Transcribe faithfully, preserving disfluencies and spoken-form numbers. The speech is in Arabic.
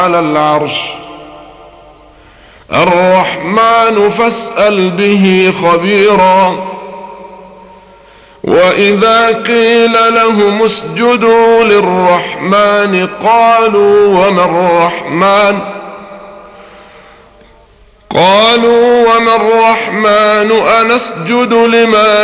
على العرش الرحمن فاسأل به خبيرا. وإذا قيل لهم اسجدوا للرحمن قالوا وما الرحمن قالوا وما الرحمن أنسجد لما